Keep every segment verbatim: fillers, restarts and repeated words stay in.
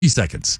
seconds.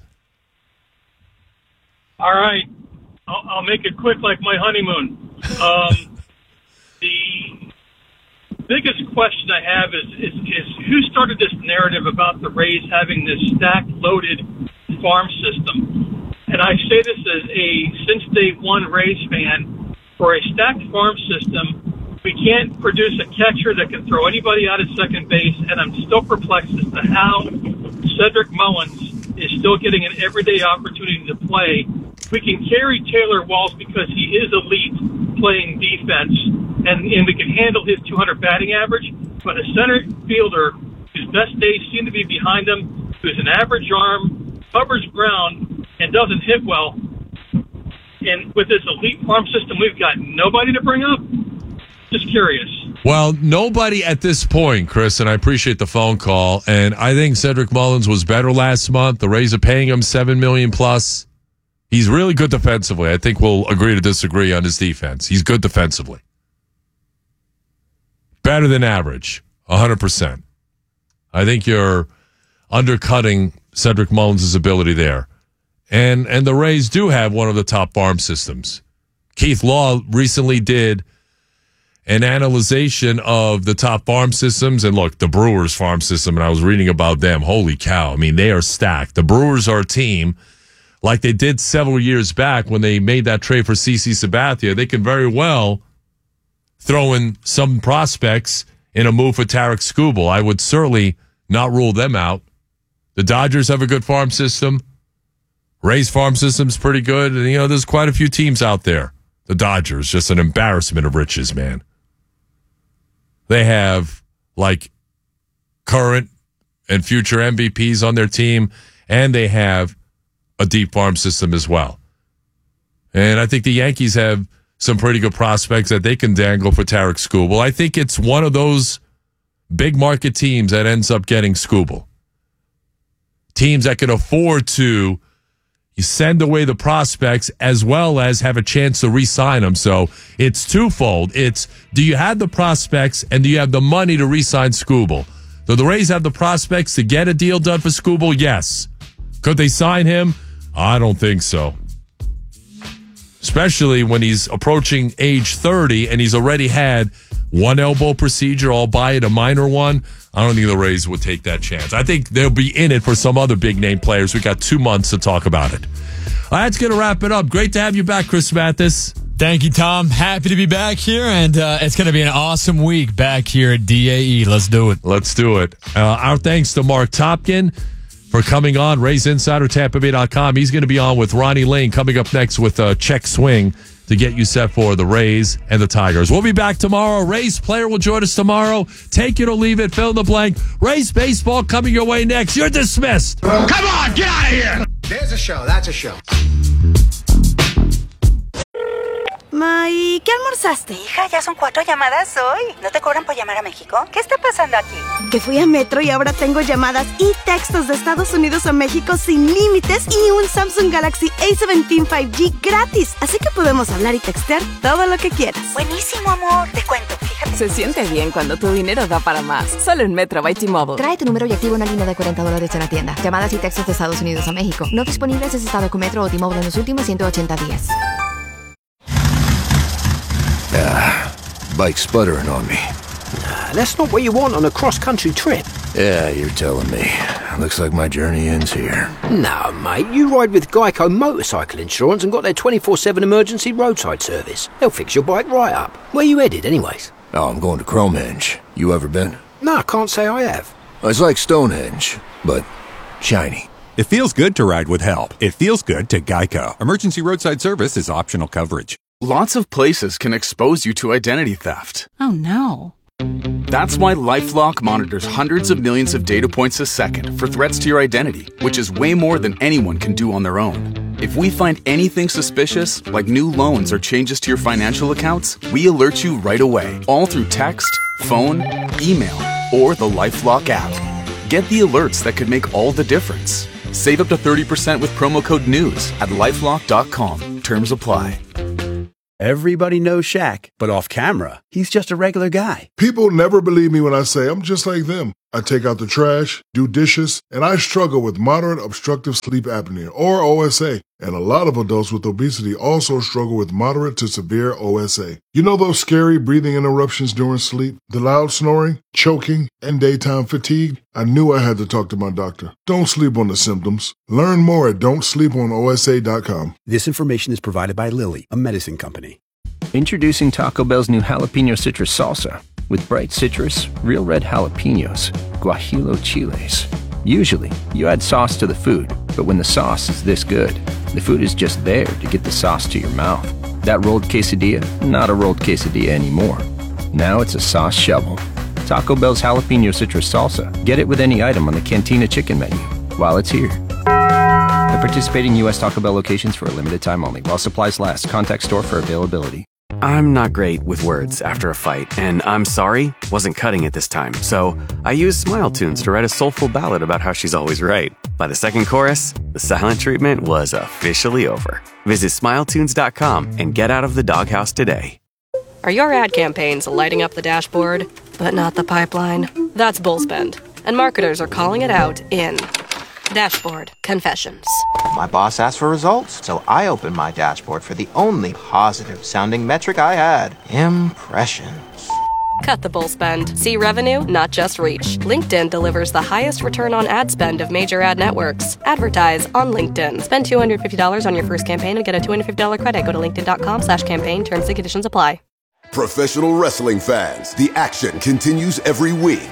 All right. I'll, I'll make it quick like my honeymoon. Um, the biggest question I have is, is, is who started this narrative about the Rays having this stacked, loaded farm system? And I say this as a since day one Rays fan. For a stacked farm system, we can't produce a catcher that can throw anybody out at second base, and I'm still perplexed as to how Cedric Mullins is still getting an everyday opportunity to play. We can carry Taylor Walls because he is elite playing defense, and, and we can handle his two hundred batting average, but a center fielder whose best days seem to be behind him, who's an average arm, covers ground, and doesn't hit well, and with this elite farm system, we've got nobody to bring up? Just curious. Well, nobody at this point, Chris, and I appreciate the phone call, and I think Cedric Mullins was better last month. The Rays are paying him seven million dollars plus. He's really good defensively. I think we'll agree to disagree on his defense. He's good defensively. Better than average, one hundred percent. I think you're undercutting Cedric Mullins' ability there. And and the Rays do have one of the top farm systems. Keith Law recently did an analyzation of the top farm systems. And look, the Brewers farm system, and I was reading about them. Holy cow. I mean, they are stacked. The Brewers are a team like they did several years back when they made that trade for CeCe Sabathia. They can very well throw in some prospects in a move for Tarek Skubal. I would certainly not rule them out. The Dodgers have a good farm system. Rays farm system's pretty good. And, you know, there's quite a few teams out there. The Dodgers, just an embarrassment of riches, man. They have, like, current and future M V Ps on their team, and they have a deep farm system as well. And I think the Yankees have some pretty good prospects that they can dangle for Tarek Skubal. I think it's one of those big market teams that ends up getting Skubal. Teams that can afford to you send away the prospects as well as have a chance to re-sign them. So it's twofold. It's, do you have the prospects and do you have the money to re-sign Skubal? Do the Rays have the prospects to get a deal done for Skubal? Yes. Could they sign him? I don't think so. Especially when he's approaching age thirty and he's already had one elbow procedure, albeit a minor one. I don't think the Rays would take that chance. I think they'll be in it for some other big-name players. We got two months to talk about it. All right, that's going to wrap it up. Great to have you back, Chris Mathis. Thank you, Tom. Happy to be back here, and uh, it's going to be an awesome week back here at D A E. Let's do it. Let's do it. Uh, our thanks to Mark Topkin for coming on, Rays Insider, Tampa Bay dot com. He's going to be on with Ronnie Lane coming up next with a check swing to get you set for the Rays and the Tigers. We'll be back tomorrow. Rays player will join us tomorrow. Take it or leave it. Fill in the blank. Rays baseball coming your way next. You're dismissed. Come on, get out of here. There's a show. That's a show. Ma, ¿y qué almorzaste? Hija, ya son cuatro llamadas hoy. ¿No te cobran por llamar a México? ¿Qué está pasando aquí? Que fui a Metro y ahora tengo llamadas y textos de Estados Unidos a México sin límites y un Samsung Galaxy A diecisiete cinco G gratis. Así que podemos hablar y textear todo lo que quieras. Buenísimo, amor. Te cuento, fíjate. Se siente bien cuando tu dinero da para más. Solo en Metro by T-Mobile. Trae tu número y activa una línea de cuarenta dólares en la tienda. Llamadas y textos de Estados Unidos a México. No disponibles en estado con Metro o T-Mobile en los últimos ciento ochenta días. Ah, bike's sputtering on me. Nah, that's not what you want on a cross-country trip. Yeah, you're telling me. Looks like my journey ends here. No, mate, you ride with Geico Motorcycle Insurance and got their twenty-four seven emergency roadside service. They'll fix your bike right up. Where you headed, anyways? Oh, I'm going to Cromenge. You ever been? No, I can't say I have. It's like Stonehenge, but shiny. It feels good to ride with help. It feels good to Geico. Emergency roadside service is optional coverage. Lots of places can expose you to identity theft. Oh, no. That's why LifeLock monitors hundreds of millions of data points a second for threats to your identity, which is way more than anyone can do on their own. If we find anything suspicious, like new loans or changes to your financial accounts, we alert you right away, all through text, phone, email, or the LifeLock app. Get the alerts that could make all the difference. Save up to thirty percent with promo code NEWS at lifelock dot com. Terms apply. Everybody knows Shaq, but off camera, he's just a regular guy. People never believe me when I say I'm just like them. I take out the trash, do dishes, and I struggle with moderate obstructive sleep apnea, or O S A. And a lot of adults with obesity also struggle with moderate to severe O S A. You know those scary breathing interruptions during sleep, the loud snoring, choking, and daytime fatigue? I knew I had to talk to my doctor. Don't sleep on the symptoms. Learn more at don't sleep on O S A dot com. This information is provided by Lilly, a medicine company. Introducing Taco Bell's new Jalapeno Citrus Salsa. With bright citrus, real red jalapenos, guajillo chiles. Usually, you add sauce to the food, but when the sauce is this good, the food is just there to get the sauce to your mouth. That rolled quesadilla, not a rolled quesadilla anymore. Now it's a sauce shovel. Taco Bell's Jalapeno Citrus Salsa. Get it with any item on the Cantina Chicken menu while it's here. At participating U S Taco Bell locations for a limited time only. While supplies last. Contact store for availability. I'm not great with words after a fight, and I'm sorry wasn't cutting it this time. So I used Smile Tunes to write a soulful ballad about how she's always right. By the second chorus, the silent treatment was officially over. Visit smile tunes dot com and get out of the doghouse today. Are your ad campaigns lighting up the dashboard, but not the pipeline? That's Bullspend, and marketers are calling it out in Dashboard Confessions. My boss asked for results, so I opened my dashboard for the only positive-sounding metric I had, impressions. Cut the bull spend. See revenue, not just reach. LinkedIn delivers the highest return on ad spend of major ad networks. Advertise on LinkedIn. Spend two hundred fifty dollars on your first campaign and get a two hundred fifty dollars credit. Go to linkedin.com slash campaign. Terms and conditions apply. Professional wrestling fans, the action continues every week.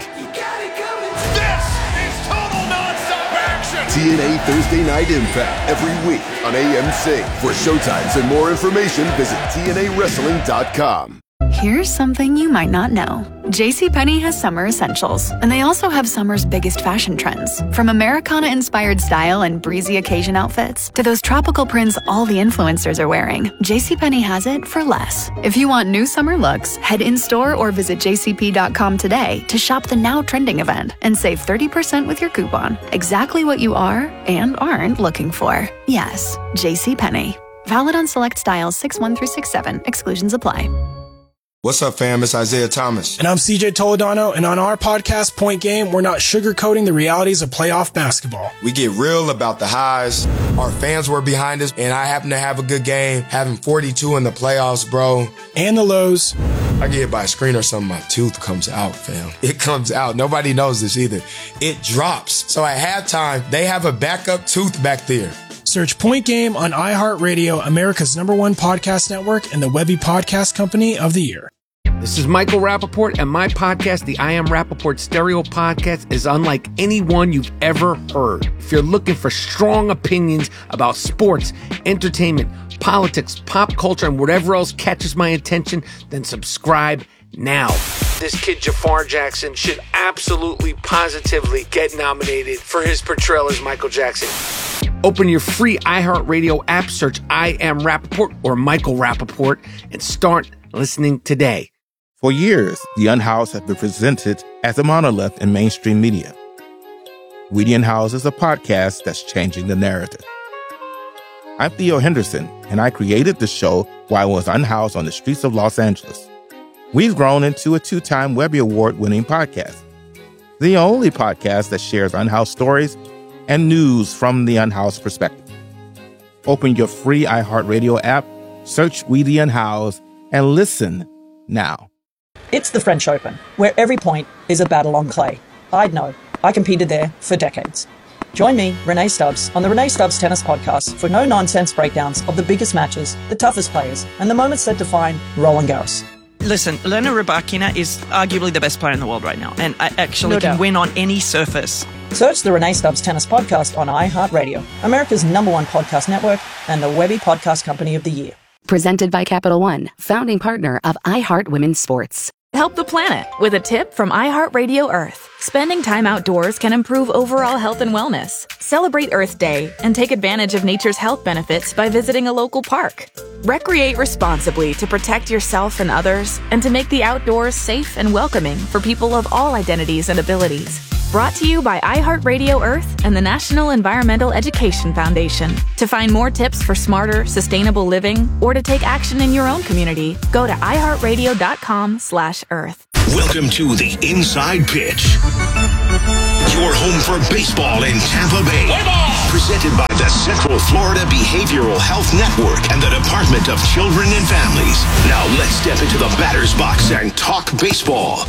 T N A Thursday Night Impact every week on A M C. For showtimes and more information, visit T N A wrestling dot com. Here's something you might not know. JCPenney has summer essentials, and they also have summer's biggest fashion trends. From Americana-inspired style and breezy occasion outfits to those tropical prints all the influencers are wearing, JCPenney has it for less. If you want new summer looks, head in-store or visit J C P dot com today to shop the now trending event and save thirty percent with your coupon. Exactly what you are and aren't looking for. Yes, JCPenney. Valid on select styles six one through six seven. Exclusions apply. What's up, fam? It's Isaiah Thomas. And I'm C J Toledano, and on our podcast, Point Game, we're not sugarcoating the realities of playoff basketball. We get real about the highs. Our fans were behind us, and I happen to have a good game, having forty-two in the playoffs, bro. And the lows. I get hit by a screen or something, my tooth comes out, fam. It comes out. Nobody knows this either. It drops. So at halftime, they have a backup tooth back there. Search Point Game on iHeartRadio, America's number one podcast network, and the Webby Podcast Company of the Year. This is Michael Rappaport, and my podcast, the I Am Rappaport Stereo Podcast, is unlike any one you've ever heard. If you're looking for strong opinions about sports, entertainment, politics, pop culture, and whatever else catches my attention, then subscribe now. This kid Jafar Jackson should absolutely, positively get nominated for his portrayal as Michael Jackson. Open your free iHeartRadio app, search I Am Rappaport or Michael Rappaport, and start listening today. For years, The Unhoused have been presented as a monolith in mainstream media. We The Unhoused is a podcast that's changing the narrative. I'm Theo Henderson, and I created the show while I was unhoused on the streets of Los Angeles. We've grown into a two-time Webby Award-winning podcast, the only podcast that shares unhoused stories and news from the unhoused perspective. Open your free iHeartRadio app, search We The Unhoused, and listen now. It's the French Open, where every point is a battle on clay. I'd know. I competed there for decades. Join me, Renee Stubbs, on the Renee Stubbs Tennis Podcast for no-nonsense breakdowns of the biggest matches, the toughest players, and the moments that define Roland Garros. Listen, Elena Rybakina is arguably the best player in the world right now, and I actually No can doubt. win on any surface. Search the Renee Stubbs Tennis Podcast on iHeartRadio, America's number one podcast network, and the Webby Podcast Company of the Year. Presented by Capital One, founding partner of iHeart Women's Sports. Help the planet with a tip from iHeartRadio Earth. Spending time outdoors can improve overall health and wellness. Celebrate Earth Day and take advantage of nature's health benefits by visiting a local park. Recreate responsibly to protect yourself and others and to make the outdoors safe and welcoming for people of all identities and abilities. Brought to you by iHeartRadio Earth and the National Environmental Education Foundation. To find more tips for smarter, sustainable living or to take action in your own community, go to iHeartRadio.com slash Earth. Welcome to the Inside Pitch. Your home for baseball in Tampa Bay. Presented by the Central Florida Behavioral Health Network and the Department of Children and Families. Now let's step into the batter's box and talk baseball.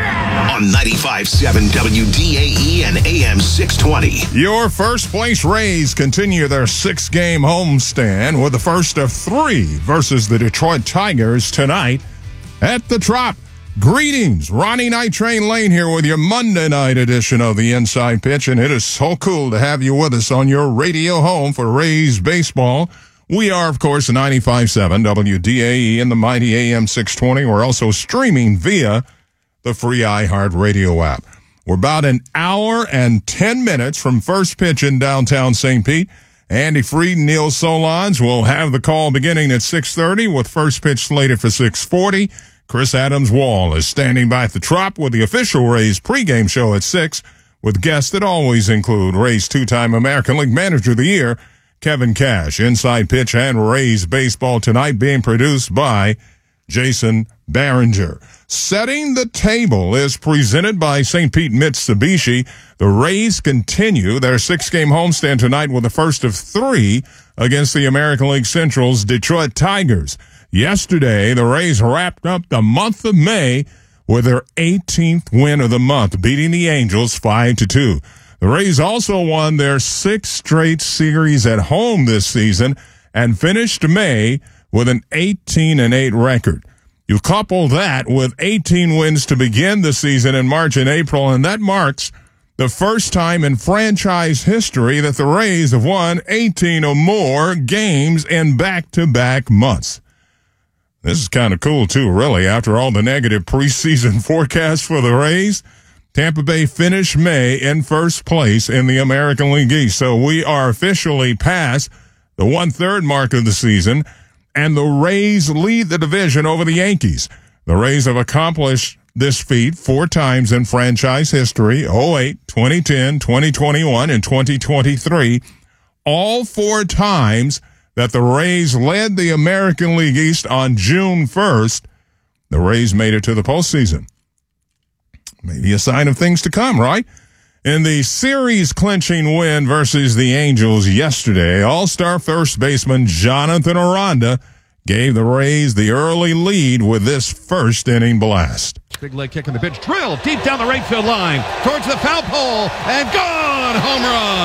On ninety-five point seven W D A E and A M six twenty. Your first place Rays continue their six-game homestand with the first of three versus the Detroit Tigers tonight at the Trop. Greetings, Ronnie Night Train Lane here with your Monday night edition of the Inside Pitch, and it is so cool to have you with us on your radio home for Rays baseball. We are, of course, ninety-five point seven W D A E and the mighty A M six twenty. We're also streaming via the free iHeartRadio app. We're about an hour and ten minutes from first pitch in downtown Saint Pete. Andy Freed and Neil Solondz will have the call beginning at six thirty with first pitch slated for six forty. Chris Adams-Wall is standing by at the Trop with the official Rays pregame show at six, with guests that always include Rays two-time American League Manager of the Year, Kevin Cash. Inside Pitch and Rays Baseball tonight being produced by Jason Barringer. Setting the Table is presented by Saint Pete Mitsubishi. The Rays continue their six-game homestand tonight with the first of three against the American League Central's Detroit Tigers. Yesterday, the Rays wrapped up the month of May with their eighteenth win of the month, beating the Angels five to two. The Rays also won their sixth straight series at home this season and finished May with an eighteen and eight record. You couple that with eighteen wins to begin the season in March and April, and that marks the first time in franchise history that the Rays have won eighteen or more games in back-to-back months. This is kind of cool, too, really. After all the negative preseason forecasts for the Rays, Tampa Bay finished May in first place in the American League East. So we are officially past the one-third mark of the season, and the Rays lead the division over the Yankees. The Rays have accomplished this feat four times in franchise history: oh eight, twenty ten, twenty twenty-one, and twenty twenty-three. All four times that the Rays led the American League East on June first, the Rays made it to the postseason. Maybe a sign of things to come, right? In the series-clinching win versus the Angels yesterday, all-star first baseman Jonathan Aranda gave the Rays the early lead with this first-inning blast. Big leg kick on the pitch, drilled deep down the right field line, towards the foul pole, and gone! Home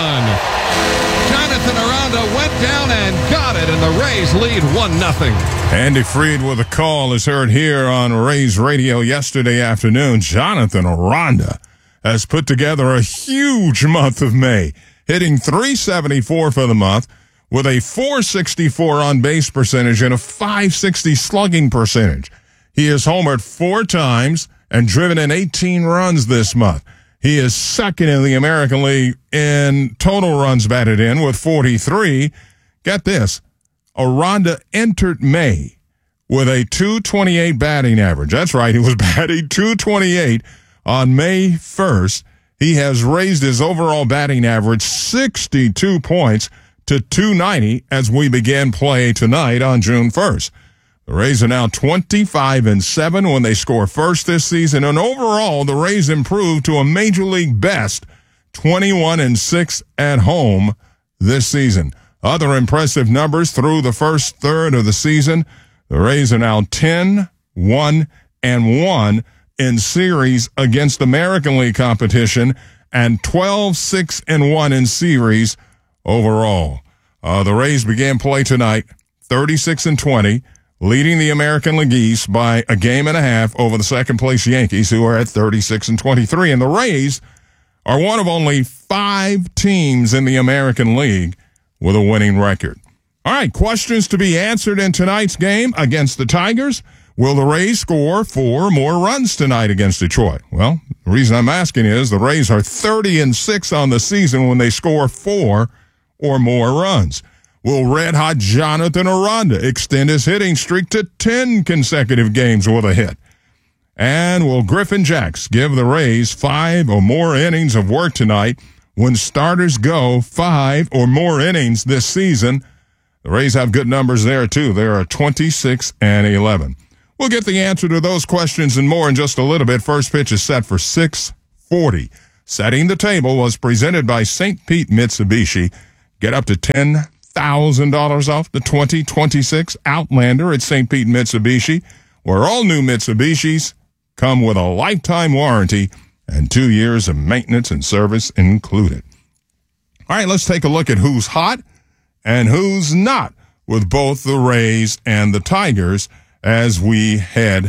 run! Jonathan Aranda went down and got it, and the Rays lead one nothing. Andy Freed with a call is heard here on Rays Radio yesterday afternoon. Jonathan Aranda has put together a huge month of May, hitting three seventy-four for the month with a four sixty-four on-base percentage and a five sixty slugging percentage. He has homered four times and driven in eighteen runs this month. He is second in the American League in total runs batted in with forty-three. Get this, Aranda entered May with a two twenty-eight batting average. That's right, he was batting two twenty-eight on May first. He has raised his overall batting average sixty-two points to two ninety as we begin play tonight on June first. The Rays are now twenty-five and seven when they score first this season, and overall the Rays improved to a major league best twenty-one and six at home this season. Other impressive numbers through the first third of the season: the Rays are now ten, one, and one in series against American League competition, and twelve, six, and one in series overall. Uh, the Rays began play tonight thirty-six and twenty. Leading the American League East by a game and a half over the second-place Yankees, who are at thirty-six and twenty-three. And the Rays are one of only five teams in the American League with a winning record. All right, questions to be answered in tonight's game against the Tigers. Will the Rays score four more runs tonight against Detroit? Well, the reason I'm asking is the Rays are thirty and six on the season when they score four or more runs. Will red-hot Jonathan Aranda extend his hitting streak to ten consecutive games with a hit? And will Griffin Jax give the Rays five or more innings of work tonight when starters go five or more innings this season? The Rays have good numbers there, too. They are twenty-six and eleven. We'll get the answer to those questions and more in just a little bit. First pitch is set for six forty. Setting the Table was presented by Saint Pete Mitsubishi. Get up to ten thousand dollars off the twenty twenty-six Outlander at Saint Pete Mitsubishi, where all new Mitsubishis come with a lifetime warranty and two years of maintenance and service included. All right, let's take a look at who's hot and who's not with both the Rays and the Tigers as we head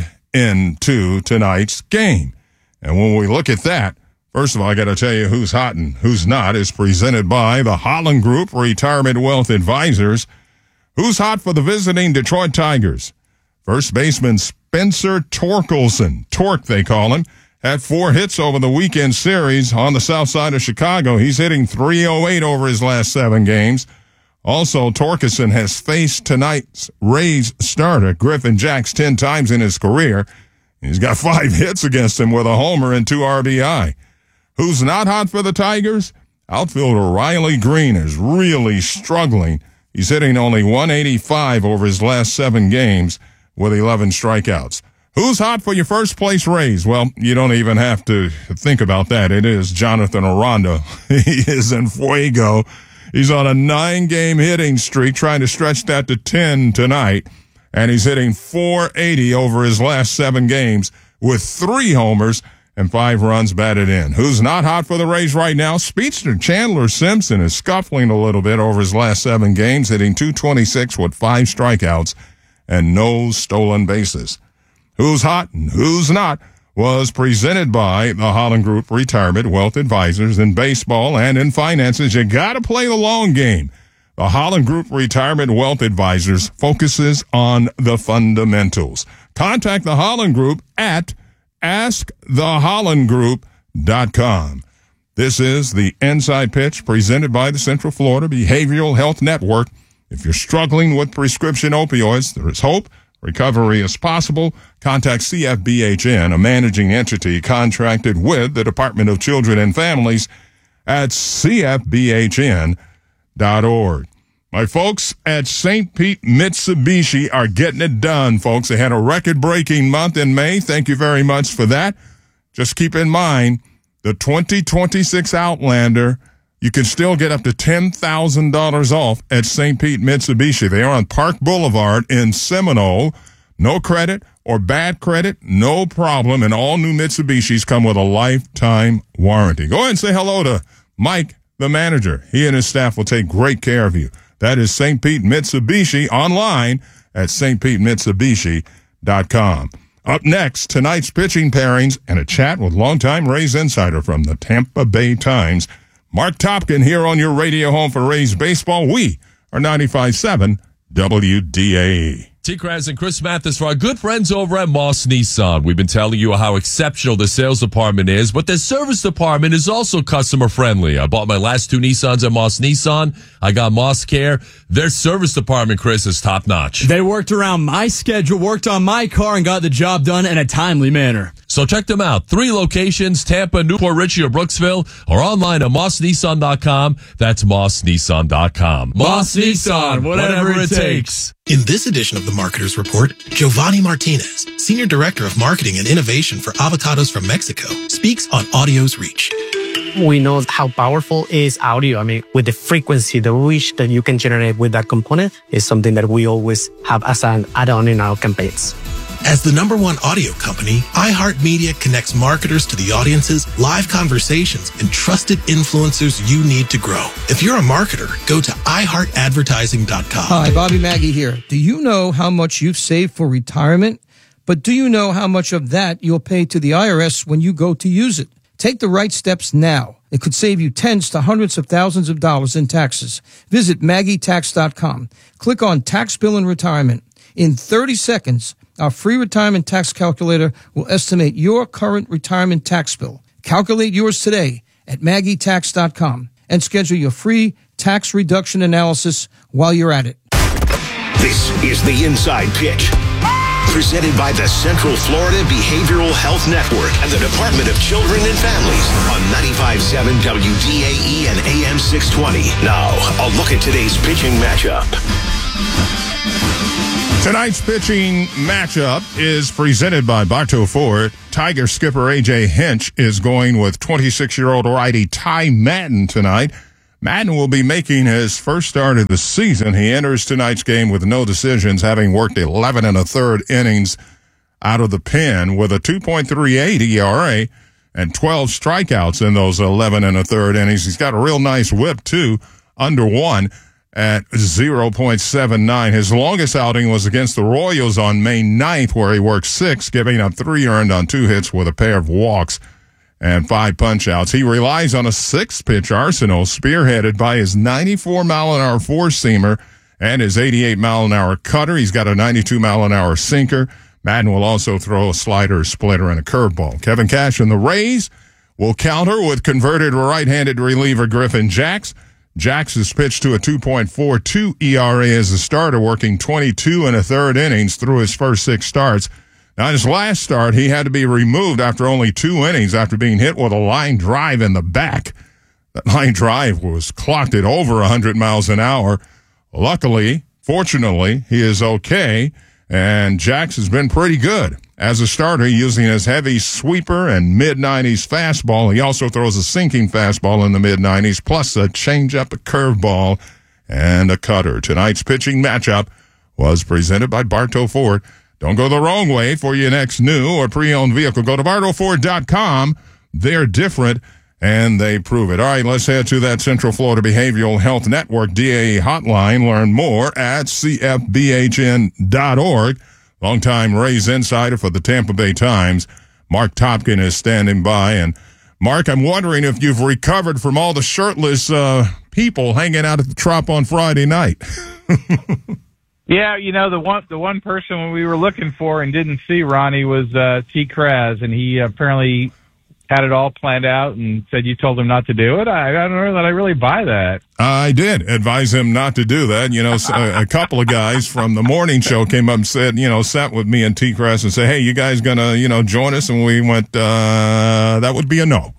into tonight's game. And when we look at that, first of all, I got to tell you who's hot and who's not is presented by the Holland Group Retirement Wealth Advisors. Who's hot for the visiting Detroit Tigers? First baseman Spencer Torkelson, Torque they call him, had four hits over the weekend series on the south side of Chicago. He's hitting three oh eight over his last seven games. Also, Torkelson has faced tonight's Rays starter, Griffin Jax, ten times in his career. He's got five hits against him with a homer and two R B I. Who's not hot for the Tigers? Outfielder Riley Green is really struggling. He's hitting only one eighty-five over his last seven games with eleven strikeouts. Who's hot for your first place Rays? Well, you don't even have to think about that. It is Jonathan Aranda. He is in fuego. He's on a nine-game hitting streak, trying to stretch that to ten tonight, and he's hitting four eighty over his last seven games with three homers and five runs batted in. Who's not hot for the Rays right now? Speedster Chandler Simpson is scuffling a little bit over his last seven games, hitting two twenty-six with five strikeouts and no stolen bases. Who's hot and who's not was presented by the Holland Group Retirement Wealth Advisors. In baseball and in finances, you got to play the long game. The Holland Group Retirement Wealth Advisors focuses on the fundamentals. Contact the Holland Group at ask the holland group dot com. This is the Inside Pitch presented by the Central Florida Behavioral Health Network. If you're struggling with prescription opioids, there is hope. Recovery is possible. Contact C F B H N, a managing entity contracted with the Department of Children and Families at c f b h n dot org. My folks at Saint Pete Mitsubishi are getting it done, folks. They had a record-breaking month in May. Thank you very much for that. Just keep in mind, the twenty twenty-six Outlander, you can still get up to ten thousand dollars off at Saint Pete Mitsubishi. They are on Park Boulevard in Seminole. No credit or bad credit, no problem. And all new Mitsubishis come with a lifetime warranty. Go ahead and say hello to Mike, the manager. He and his staff will take great care of you. That is Saint Pete Mitsubishi, online at s t pete mitsubishi dot com. Up next, tonight's pitching pairings and a chat with longtime Rays insider from the Tampa Bay Times, Mark Topkin, here on your radio home for Rays baseball. We are ninety-five point seven W D A E. T-Kraz and Chris Mathis for our good friends over at Moss Nissan. We've been telling you how exceptional the sales department is, but the service department is also customer friendly. I bought my last two Nissans at Moss Nissan. I got Moss Care. Their service department, Chris, is top notch. They worked around my schedule, worked on my car, and got the job done in a timely manner. So check them out. Three locations, Tampa, Newport Richie, or Brooksville, or online at moss nissan dot com. That's moss nissan dot com. Moss Nissan, whatever, whatever it takes. In this edition of the Marketer's Report, Giovanni Martinez, Senior Director of Marketing and Innovation for Avocados from Mexico, speaks on audio's reach. We know how powerful is audio. I mean, with the frequency, the reach that you can generate with that component is something that we always have as an add-on in our campaigns. As the number one audio company, iHeartMedia connects marketers to the audiences, live conversations, and trusted influencers you need to grow. If you're a marketer, go to i heart advertising dot com. Hi, Bobby Maggie here. Do you know how much you've saved for retirement? But do you know how much of that you'll pay to the I R S when you go to use it? Take the right steps now. It could save you tens to hundreds of thousands of dollars in taxes. Visit maggie tax dot com. Click on Tax Bill and Retirement. In thirty seconds, our free retirement tax calculator will estimate your current retirement tax bill. Calculate yours today at maggie tax dot com and schedule your free tax reduction analysis while you're at it. This is the Inside Pitch, presented by the Central Florida Behavioral Health Network and the Department of Children and Families on ninety-five point seven W D A E and A M six twenty. Now, a look at today's pitching matchup. Tonight's pitching matchup is presented by Bartow Ford. Tiger skipper A J. Hinch is going with twenty-six-year-old righty Ty Madden tonight. Madden will be making his first start of the season. He enters tonight's game with no decisions, having worked eleven and a third innings out of the pen with a two point three eight E R A and twelve strikeouts in those eleven and a third innings. He's got a real nice whip, too, under one at zero point seven nine. His longest outing was against the Royals on May ninth, where he worked six, giving up three earned on two hits with a pair of walks and five punch-outs. He relies on a six-pitch arsenal spearheaded by his ninety-four mile an hour four-seamer and his eighty-eight mile an hour cutter. He's got a ninety-two mile an hour sinker. Madden will also throw a slider, a splitter, and a curveball. Kevin Cash and the Rays will counter with converted right-handed reliever Griffin Jax. Jax has pitched to a two point four two E R A as a starter, working twenty-two and a third innings through his first six starts. Now, in his last start, he had to be removed after only two innings after being hit with a line drive in the back. That line drive was clocked at over one hundred miles an hour. Luckily, fortunately, he is okay, and Jax has been pretty good as a starter, using his heavy sweeper and mid nineties fastball. He also throws a sinking fastball in the mid nineties, plus a changeup, a curveball, and a cutter. Tonight's pitching matchup was presented by Bartow Ford. Don't go the wrong way for your next new or pre-owned vehicle. Go to bartow ford dot com. They're different, and they prove it. All right, let's head to that Central Florida Behavioral Health Network D A E hotline. Learn more at c f b h n dot org. Longtime Rays insider for the Tampa Bay Times, Mark Topkin, is standing by. And, Mark, I'm wondering if you've recovered from all the shirtless uh, people hanging out at the Trop on Friday night. Yeah, you know, the one the one person we were looking for and didn't see, Ronnie, was uh, T. Kraz, and he apparently had it all planned out and said you told him not to do it. I, I don't know that I really buy that. I did advise him not to do that. You know, a, a couple of guys from the morning show came up and said, you know, sat with me and T. Kraz and said, hey, you guys going to, you know, join us? And we went, uh, that would be a no.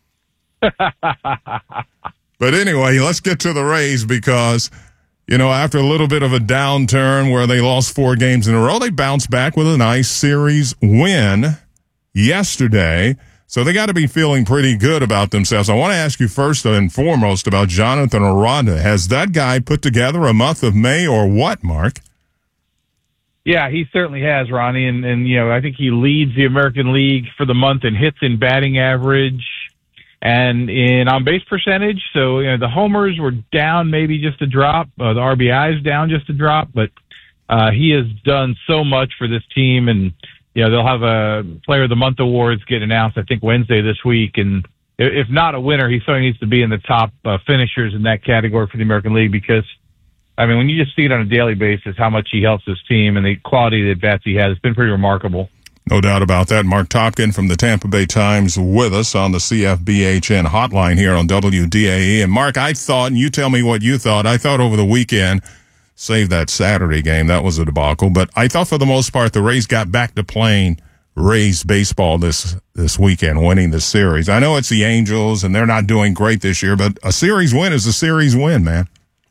But anyway, let's get to the Rays because, you know, after a little bit of a downturn where they lost four games in a row, they bounced back with a nice series win yesterday. So they got to be feeling pretty good about themselves. I want to ask you first and foremost about Jonathan Aranda. Has that guy put together a month of May or what, Mark? Yeah, he certainly has, Ronnie. And, and you know, I think he leads the American League for the month in hits and batting average and in on-base percentage. So, you know, the homers were down maybe just a drop. Uh, the R B Is down just a drop. But uh, he has done so much for this team. And, you know, they'll have a Player of the Month awards get announced, I think, Wednesday this week. And if not a winner, he certainly needs to be in the top uh, finishers in that category for the American League because, I mean, when you just see it on a daily basis, how much he helps his team and the quality of the at-bats he has, it's been pretty remarkable. No doubt about that. Mark Topkin from the Tampa Bay Times with us on the C F B H N hotline here on W D A E. And, Mark, I thought, and you tell me what you thought, I thought over the weekend, save that Saturday game, that was a debacle, but I thought for the most part the Rays got back to playing Rays baseball this this weekend, winning the series. I know it's the Angels, and they're not doing great this year, but a series win is a series win, man.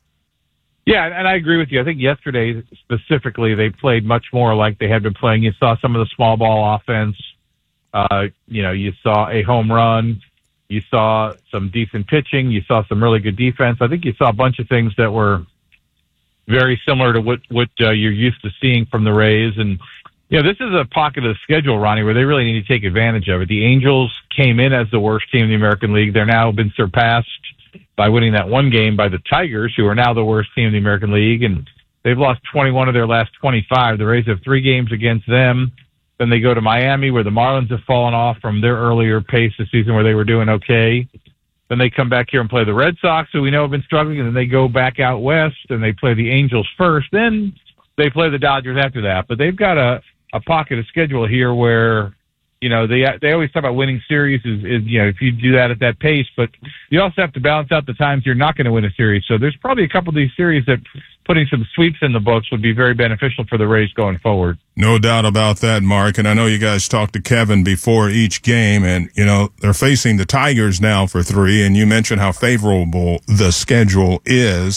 Yeah, and I agree with you. I think yesterday specifically they played much more like they had been playing. You saw some of the small ball offense. Uh, you know, you saw a home run. You saw some decent pitching. You saw some really good defense. I think you saw a bunch of things that were very similar to what, what uh, you're used to seeing from the Rays. And, you know, this is a pocket of the schedule, Ronnie, where they really need to take advantage of it. The Angels came in as the worst team in the American League. They're now been surpassed by winning that one game by the Tigers, who are now the worst team in the American League. And they've lost twenty-one of their last twenty-five. The Rays have three games against them. Then they go to Miami, where the Marlins have fallen off from their earlier pace this season where they were doing okay. Then they come back here and play the Red Sox, who we know have been struggling, and then they go back out west and they play the Angels first. Then they play the Dodgers after that. But they've got a, a pocket of schedule here where, you know, they they always talk about winning series is, is, you know, if you do that at that pace. But you also have to balance out the times you're not going to win a series. So there's probably a couple of these series that putting some sweeps in the books would be very beneficial for the Rays going forward. No doubt about that, Mark. And I know you guys talked to Kevin before each game, and, you know, they're facing the Tigers now for three, and you mentioned how favorable the schedule is.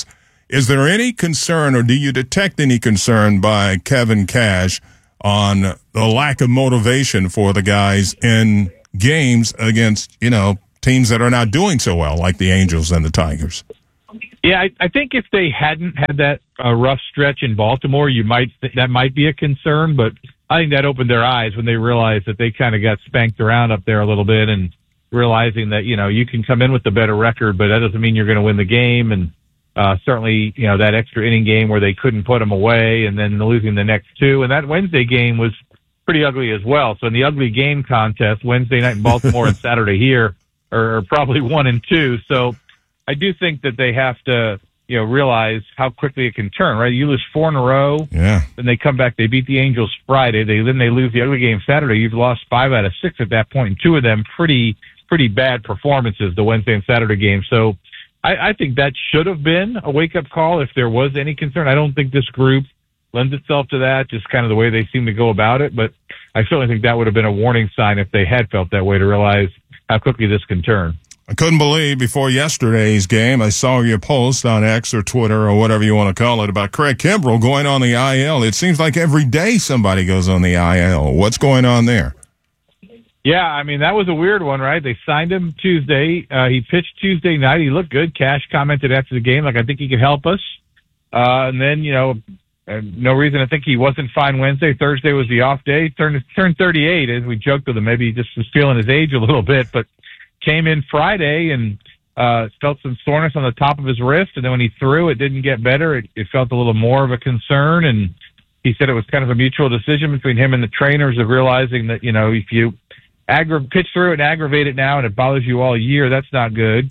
Is there any concern, or do you detect any concern by Kevin Cash on the lack of motivation for the guys in games against, you know, teams that are not doing so well, like the Angels and the Tigers? Yeah, I, I think if they hadn't had that uh, rough stretch in Baltimore, you might that might be a concern. But I think that opened their eyes when they realized that they kind of got spanked around up there a little bit, and realizing that, you know, you can come in with a better record, but that doesn't mean you're going to win the game. And uh, certainly, you know, that extra inning game where they couldn't put them away, and then losing the next two, and that Wednesday game was pretty ugly as well. So in the ugly game contest, Wednesday night in Baltimore and Saturday here are probably one and two. So I do think that they have to, you know, realize how quickly it can turn, right? You lose four in a row. Yeah. Then they come back. They beat the Angels Friday. They Then they lose the ugly game Saturday. You've lost five out of six at that point, and two of them pretty, pretty bad performances, the Wednesday and Saturday game. So I, I think that should have been a wake-up call if there was any concern. I don't think this group lends itself to that, just kind of the way they seem to go about it. But I certainly think that would have been a warning sign if they had felt that way, to realize how quickly this can turn. I couldn't believe before yesterday's game, I saw your post on X or Twitter or whatever you want to call it about Craig Kimbrell going on the I L. It seems like every day somebody goes on the I L. What's going on there? Yeah, I mean, that was a weird one, right? They signed him Tuesday. Uh, he pitched Tuesday night. He looked good. Cash commented after the game, like, I think he could help us. Uh, and then, you know, uh, no reason to think he wasn't fine Wednesday. Thursday was the off day. Turned, turned thirty-eight, as we joked with him. Maybe he just was feeling his age a little bit, but came in Friday and uh, felt some soreness on the top of his wrist. And then when he threw, it didn't get better. It, it felt a little more of a concern. And he said it was kind of a mutual decision between him and the trainers of realizing that, you know, if you aggra- pitch through it and aggravate it now and it bothers you all year, that's not good.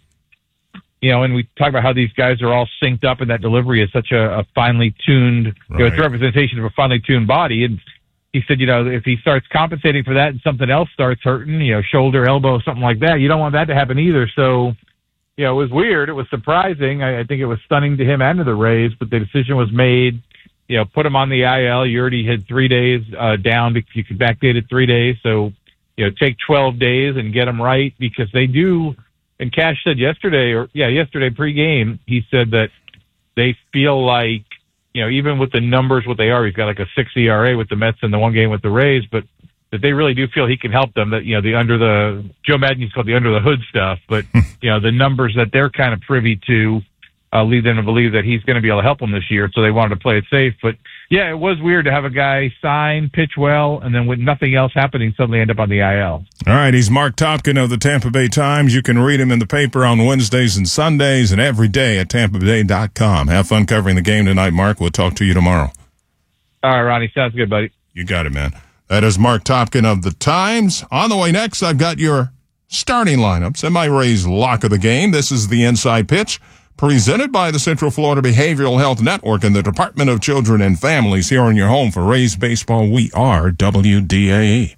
You know, and we talk about how these guys are all synced up, and that delivery is such a, a finely tuned, right. you know, it's a representation of a finely tuned body. And he said, you know, if he starts compensating for that and something else starts hurting, you know, shoulder, elbow, something like that, you don't want that to happen either. So, you know, it was weird. It was surprising. I, I think it was stunning to him and to the Rays, but the decision was made, you know, put him on the I L. You already had three days uh, down because you could backdate it three days. So, you know, take twelve days and get them right, because they do. And Cash said yesterday, or yeah, yesterday pregame, he said that they feel like, you know, even with the numbers, what they are, he's got like a six E R A with the Mets and the one game with the Rays, but that they really do feel he can help them. That, you know, the under the, Joe Maddon's called the under the hood stuff, but, you know, the numbers that they're kind of privy to uh, lead them to believe that he's going to be able to help them this year. So they wanted to play it safe. But yeah, it was weird to have a guy sign, pitch well, and then with nothing else happening, suddenly end up on the I L. All right, he's Mark Topkin of the Tampa Bay Times. You can read him in the paper on Wednesdays and Sundays and every day at tampa bay dot com. Have fun covering the game tonight, Mark. We'll talk to you tomorrow. All right, Ronnie. Sounds good, buddy. You got it, man. That is Mark Topkin of the Times. On the way next, I've got your starting lineups and my Rays lock of the game. This is the Inside Pitch, presented by the Central Florida Behavioral Health Network and the Department of Children and Families. Here in your home for Rays Baseball, we are W D A E.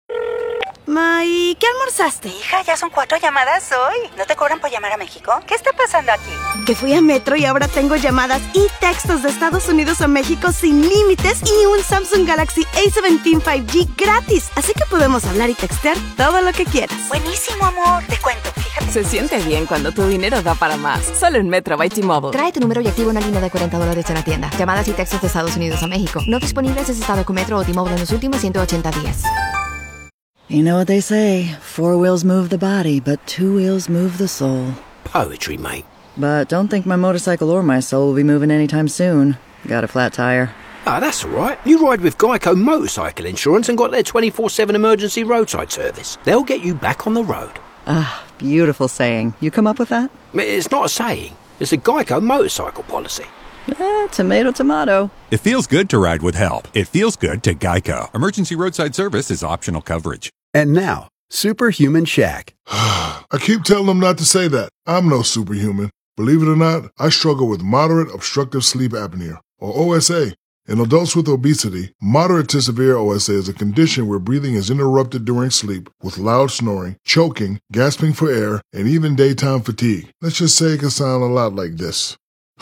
May, ¿qué almorzaste? Hija, ya son cuatro llamadas hoy. ¿No te cobran por llamar a México? ¿Qué está pasando aquí? Que fui a Metro y ahora tengo llamadas y textos de Estados Unidos a México sin límites y un Samsung Galaxy A diecisiete cinco G gratis. Así que podemos hablar y textear todo lo que quieras. Buenísimo, amor. Te cuento, fíjate. Se siente bien cuando tu dinero da para más. Solo en Metro by T-Mobile. Trae tu número y activa una línea de cuarenta dólares en la tienda. Llamadas y textos de Estados Unidos a México. No disponibles en estado con Metro o T-Mobile en los últimos ciento ochenta días. You know what they say, four wheels move the body, but two wheels move the soul. Poetry, mate. But don't think my motorcycle or my soul will be moving anytime soon. Got a flat tire. Ah, that's all right. You ride with Geico Motorcycle Insurance and got their twenty-four seven emergency roadside service. They'll get you back on the road. Ah, beautiful saying. You come up with that? It's not a saying. It's a Geico motorcycle policy. Eh, tomato, tomato. It feels good to ride with help. It feels good to Geico. Emergency roadside service is optional coverage. And now, Superhuman Shaq. I keep telling them not to say that. I'm no superhuman. Believe it or not, I struggle with moderate obstructive sleep apnea, or O S A. In adults with obesity, moderate to severe O S A is a condition where breathing is interrupted during sleep with loud snoring, choking, gasping for air, and even daytime fatigue. Let's just say it can sound a lot like this.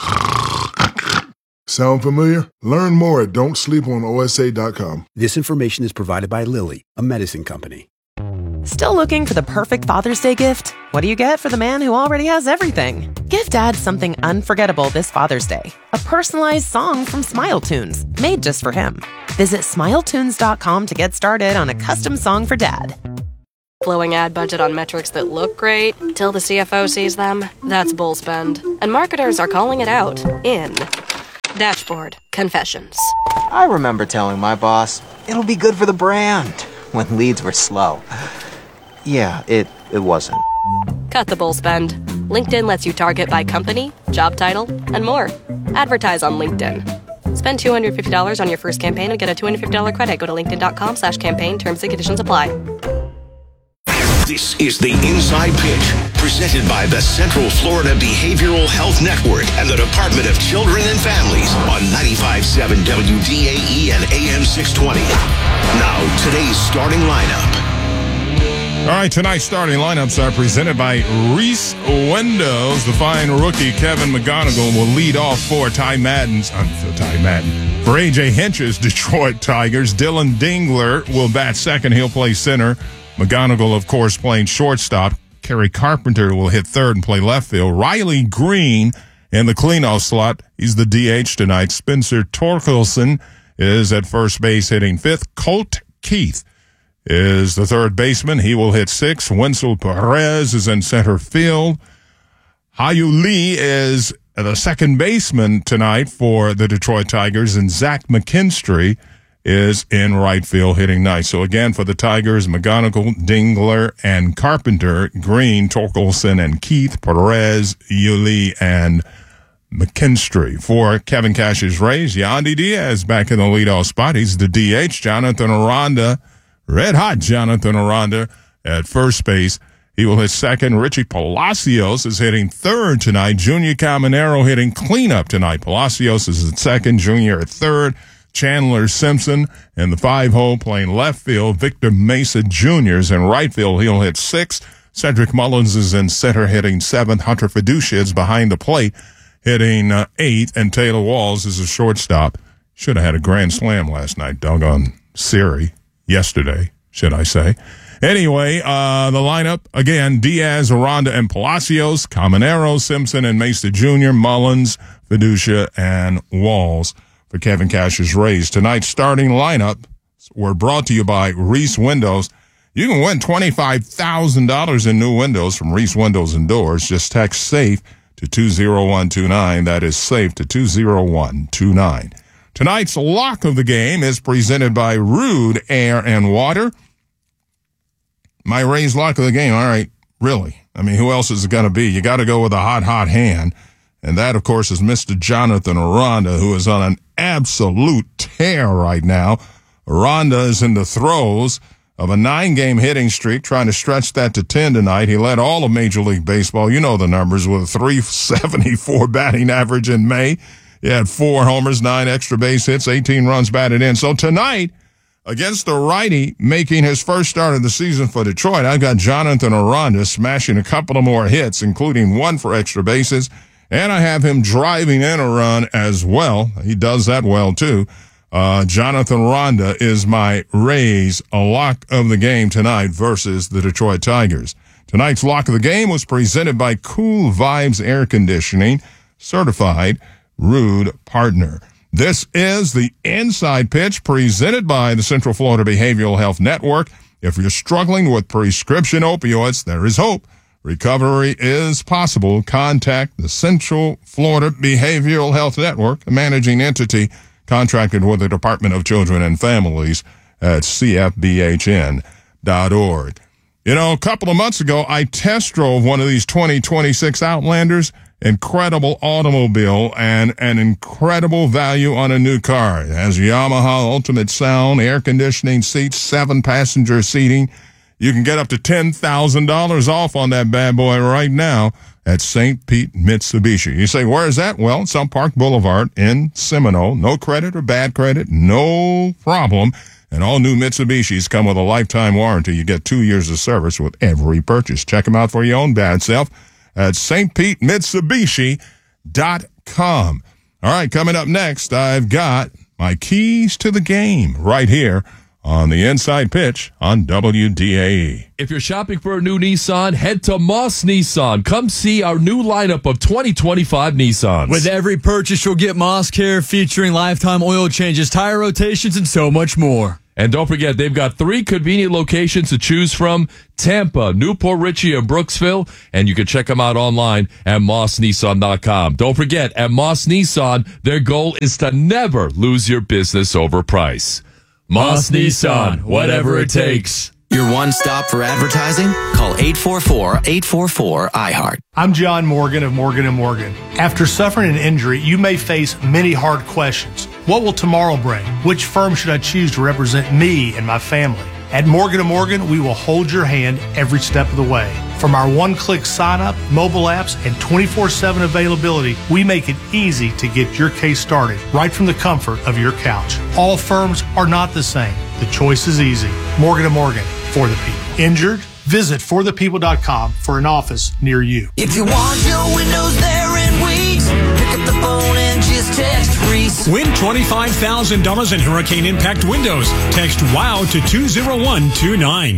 Sound familiar? Learn more at don't sleep on O S A dot com. This information is provided by Lilly, a medicine company. Still looking for the perfect Father's Day gift? What do you get for the man who already has everything? Give Dad something unforgettable this Father's Day. A personalized song from Smile Tunes, made just for him. Visit smile tunes dot com to get started on a custom song for Dad. Blowing ad budget on metrics that look great till the C F O sees them, that's bull spend. And marketers are calling it out in Dashboard Confessions. I remember telling my boss, it'll be good for the brand, when leads were slow. Yeah, it, it wasn't. Cut the bull spend. LinkedIn lets you target by company, job title, and more. Advertise on LinkedIn. Spend two hundred fifty dollars on your first campaign and get a two hundred fifty dollars credit. Go to linkedin.com slash campaign. Terms and conditions apply. This is the Inside Pitch, presented by the Central Florida Behavioral Health Network and the Department of Children and Families on ninety-five point seven W D A E and A M six twenty. Now, today's starting lineup. All right, tonight's starting lineups are presented by Reese Windows. The fine rookie Kevin McGonigal will lead off for Ty Madden's, um, for Ty Madden. For A J Hinch's Detroit Tigers, Dylan Dingler will bat second. He'll play center. McGonigal, of course, playing shortstop. Kerry Carpenter will hit third and play left field. Riley Green in the cleanoff slot. He's the D H tonight. Spencer Torkelson is at first base hitting fifth. Colt Keith is the third baseman. He will hit sixth. Wenzel Perez is in center field. Hayu Lee is the second baseman tonight for the Detroit Tigers, and Zach McKinstry is in right field hitting ninth. So again, for the Tigers, McGonigal, Dingler, and Carpenter, Green, Torkelson, and Keith, Perez, Yuli, and McKinstry. For Kevin Cash's Rays, Yandy Diaz back in the leadoff spot. He's the D H. Jonathan Aranda, red hot Jonathan Aranda at first base. He will hit second. Richie Palacios is hitting third tonight. Junior Caminero hitting cleanup tonight. Palacios is at second. Junior at third. Chandler Simpson in the five-hole playing left field. Victor Mesa Junior is in right field. He'll hit sixth. Cedric Mullins is in center hitting seventh. Hunter Fiducia is behind the plate hitting uh, eighth. And Taylor Walls is a shortstop. Should have had a grand slam last night. Doggone Siri. Yesterday, should I say. Anyway, uh, the lineup, again, Diaz, Aranda, and Palacios, Caminero, Simpson, and Mesa Junior, Mullins, Fiducia, and Walls for Kevin Cash's Rays. Tonight's starting lineup were brought to you by Reese Windows. You can win twenty-five thousand dollars in new windows from Reese Windows and Doors. Just text SAFE to two zero one two nine. That is SAFE to two zero one two nine. Tonight's lock of the game is presented by Rude Air and Water. My Rays lock of the game. All right, really. I mean, who else is it going to be? You got to go with a hot, hot hand. And that, of course, is Mister Jonathan Aranda, who is on an absolute tear right now. Aranda is in the throes of a nine-game hitting streak, trying to stretch that to ten tonight. He led all of Major League Baseball. You know the numbers, with a three seventy-four batting average in May. He had four homers, nine extra base hits, eighteen runs batted in. So tonight, against the righty making his first start of the season for Detroit, I got Jonathan Aranda smashing a couple of more hits, including one for extra bases, and I have him driving in a run as well. He does that well, too. Uh, Jonathan Aranda is my Rays a lock of the game tonight versus the Detroit Tigers. Tonight's lock of the game was presented by Cool Vibes Air Conditioning, certified Rude partner. This is the Inside Pitch presented by the Central Florida Behavioral Health Network. If you're struggling with prescription opioids, there is hope. Recovery is possible. Contact the Central Florida Behavioral Health Network, a managing entity contracted with the Department of Children and Families at c f b h n dot org. You know, a couple of months ago, I test drove one of these twenty twenty-six Outlanders. Incredible automobile and an incredible value on a new car. It has Yamaha Ultimate Sound, air conditioning, seats, seven passenger seating. You can get up to ten thousand dollars off on that bad boy right now at Saint Pete Mitsubishi. You say, where is that? Well, it's on Park Boulevard in Seminole. No credit or bad credit, no problem. And all new Mitsubishis come with a lifetime warranty. You get two years of service with every purchase. Check them out for your own bad self at S T Pete Mitsubishi dot com. All right, coming up next, I've got my keys to the game right here on the Inside Pitch on W D A E. If you're shopping for a new Nissan, head to Moss Nissan. Come see our new lineup of twenty twenty-five Nissans. With every purchase, you'll get Moss Care featuring lifetime oil changes, tire rotations, and so much more. And don't forget, they've got three convenient locations to choose from: Tampa, Newport Richey, and Brooksville. And you can check them out online at moss nissan dot com. Don't forget, at Moss Nissan, their goal is to never lose your business over price. Moss Nissan, whatever it takes. Your one stop for advertising? Call eight four four, eight four four, I heart. I'm John Morgan of Morgan and Morgan. After suffering an injury, you may face many hard questions. What will tomorrow bring? Which firm should I choose to represent me and my family? At Morgan and Morgan, we will hold your hand every step of the way. From our one-click sign-up, mobile apps, and twenty-four seven availability, we make it easy to get your case started right from the comfort of your couch. All firms are not the same. The choice is easy. Morgan and Morgan, for the people. Injured? Visit for the people dot com for an office near you. If you want your windows there in weeks, pick up the phone and just text Reese. Win twenty-five thousand dollars in Hurricane Impact windows. Text WOW to two zero one two nine.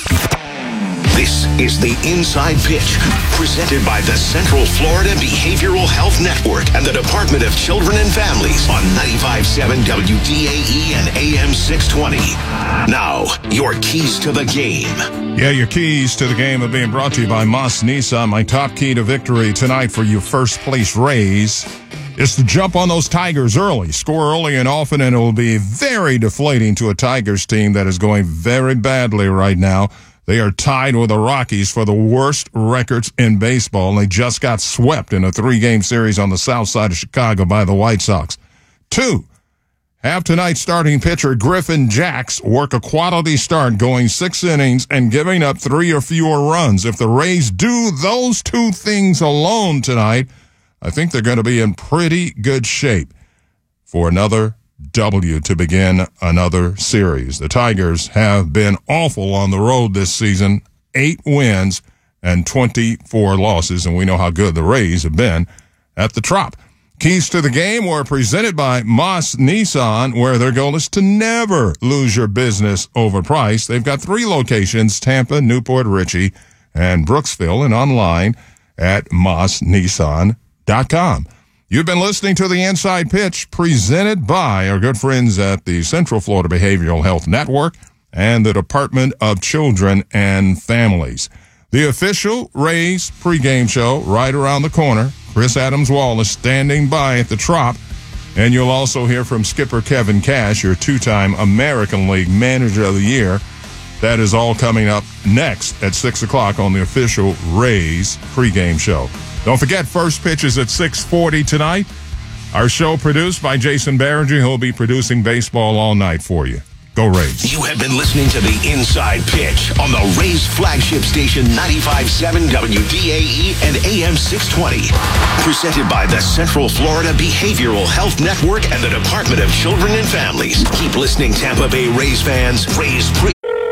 This is the Inside Pitch, presented by the Central Florida Behavioral Health Network and the Department of Children and Families on ninety-five point seven W D A E and A M six twenty. Now, your keys to the game. Yeah, your keys to the game are being brought to you by Moss Nissan. My top key to victory tonight for your first place Rays is to jump on those Tigers early. Score early and often, and it will be very deflating to a Tigers team that is going very badly right now. They are tied with the Rockies for the worst records in baseball, and they just got swept in a three-game series on the south side of Chicago by the White Sox. Two, have tonight's starting pitcher Griffin Jax work a quality start, going six innings and giving up three or fewer runs. If the Rays do those two things alone tonight, I think they're going to be in pretty good shape for another W to begin another series. The Tigers have been awful on the road this season, eight wins and twenty-four losses, and we know how good the Rays have been at the Trop. Keys to the game were presented by Moss Nissan, where their goal is to never lose your business over price. They've got three locations: Tampa, Newport Richey, and Brooksville, and online at moss nissan dot com. You've been listening to the Inside Pitch, presented by our good friends at the Central Florida Behavioral Health Network and the Department of Children and Families. The official Rays pregame show right around the corner. Chris Adams-Wallace standing by at the Trop, and you'll also hear from skipper Kevin Cash, your two-time American League Manager of the Year. That is all coming up next at six o'clock on the official Rays pregame show. Don't forget, first pitch is at six forty tonight. Our show produced by Jason Barringer, who'll be producing baseball all night for you. Go Rays. You have been listening to the Inside Pitch on the Rays flagship station ninety-five point seven W D A E and A M six twenty. Presented by the Central Florida Behavioral Health Network and the Department of Children and Families. Keep listening, Tampa Bay Rays fans. Rays pre-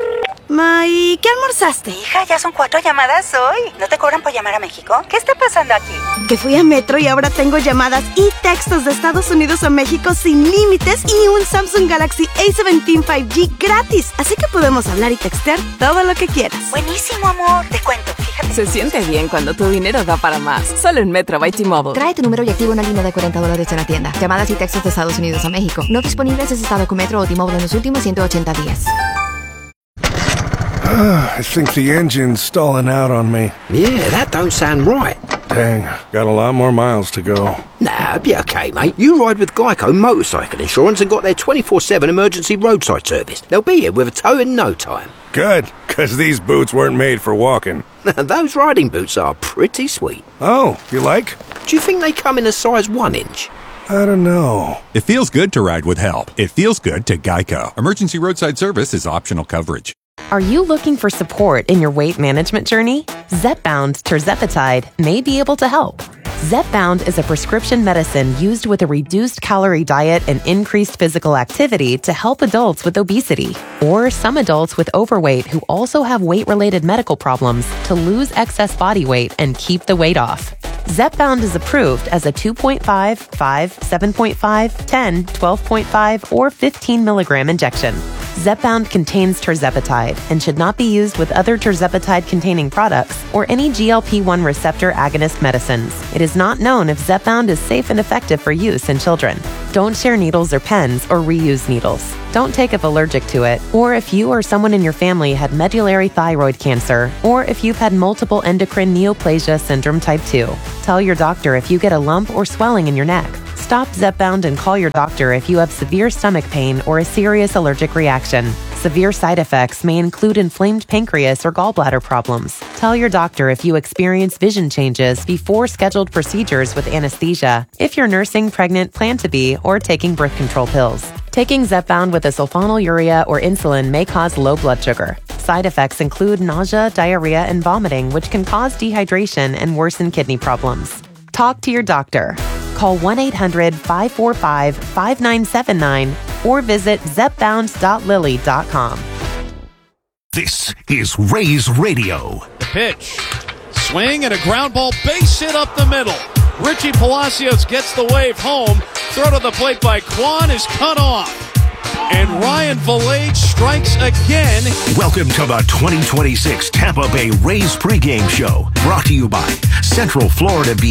Ma, ¿y qué almorzaste? Hija, ya son cuatro llamadas hoy. ¿No te cobran por llamar a México? ¿Qué está pasando aquí? Que fui a Metro y ahora tengo llamadas y textos de Estados Unidos a México sin límites y un Samsung Galaxy A diecisiete cinco G gratis. Así que podemos hablar y textear todo lo que quieras. Buenísimo, amor. Te cuento, fíjate. Se siente bien cuando tu dinero da para más. Solo en Metro by T-Mobile. Trae tu número y activa una línea de cuarenta dólares en la tienda. Llamadas y textos de Estados Unidos a México. No disponibles en estado con Metro o T-Mobile en los últimos ciento ochenta días. I think the engine's stalling out on me. Yeah, that don't sound right. Dang, got a lot more miles to go. Nah, be okay, mate. You ride with Geico Motorcycle Insurance and got their twenty-four seven emergency roadside service. They'll be here with a tow in no time. Good, because these boots weren't made for walking. Those riding boots are pretty sweet. Oh, you like? Do you think they come in a size one inch? I don't know. It feels good to ride with help. It feels good to Geico. Emergency roadside service is optional coverage. Are you looking for support in your weight management journey? Zepbound tirzepatide may be able to help. Zepbound is a prescription medicine used with a reduced calorie diet and increased physical activity to help adults with obesity or some adults with overweight who also have weight-related medical problems to lose excess body weight and keep the weight off. Zepbound is approved as a two point five, five, seven point five, ten, twelve point five, or fifteen milligram injection. Zepbound contains tirzepatide and should not be used with other tirzepatide-containing products or any G L P one receptor agonist medicines. It is not known if Zepbound is safe and effective for use in children. Don't share needles or pens or reuse needles. Don't take if allergic to it, or if you or someone in your family had medullary thyroid cancer, or if you've had multiple endocrine neoplasia syndrome type two. Tell your doctor if you get a lump or swelling in your neck. Stop Zepbound and call your doctor if you have severe stomach pain or a serious allergic reaction. Severe side effects may include inflamed pancreas or gallbladder problems. Tell your doctor if you experience vision changes before scheduled procedures with anesthesia, if you're nursing, pregnant, plan to be, or taking birth control pills. Taking Zepbound with a sulfonylurea or insulin may cause low blood sugar. Side effects include nausea, diarrhea, and vomiting, which can cause dehydration and worsen kidney problems. Talk to your doctor. Call one eight hundred five four five five nine seven nine or visit zepbound dot lilly dot com. This is Rays Radio. The pitch. Swing and a ground ball base hit up the middle. Richie Palacios gets the wave home. Throw to the plate by Kwan is cut off. And Ryan Valade strikes again. Welcome to the twenty twenty-six Tampa Bay Rays pregame show. Brought to you by Central Florida B.